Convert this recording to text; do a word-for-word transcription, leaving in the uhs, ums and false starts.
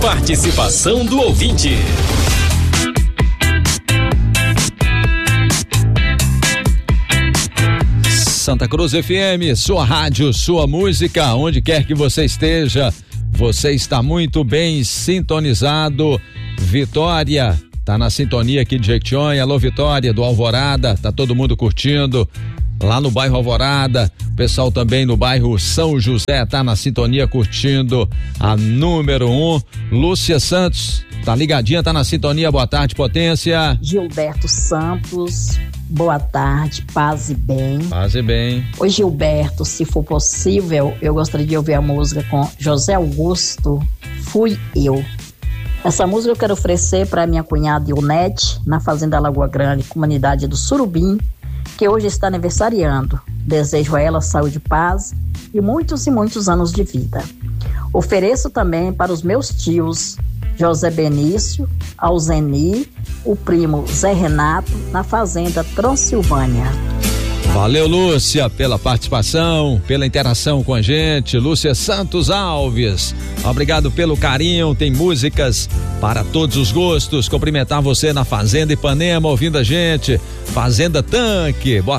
Participação do ouvinte. Santa Cruz F M, sua rádio, sua música, onde quer que você esteja, você está muito bem sintonizado. Vitória tá na sintonia aqui de Jequitinhonha. Alô, Vitória, do Alvorada, tá todo mundo curtindo lá no bairro Alvorada. O pessoal também no bairro São José tá na sintonia curtindo a número um. Lúcia Santos tá ligadinha, tá na sintonia. Boa tarde, Potência. Gilberto Santos, boa tarde, paz e bem. Paz e bem. Oi, Gilberto, se for possível, eu gostaria de ouvir a música com José Augusto, Fui Eu. Essa música eu quero oferecer para minha cunhada Ionete, na Fazenda Lagoa Grande, comunidade do Surubim, que hoje está aniversariando. Desejo a ela saúde, paz e muitos e muitos anos de vida. Ofereço também para os meus tios José Benício, Alzeni, o primo Zé Renato, na Fazenda Transilvânia. Valeu, Lúcia, pela participação, pela interação com a gente. Lúcia Santos Alves, obrigado pelo carinho. Tem músicas para todos os gostos. Cumprimentar você na Fazenda Ipanema, ouvindo a gente. Fazenda Tanque, boa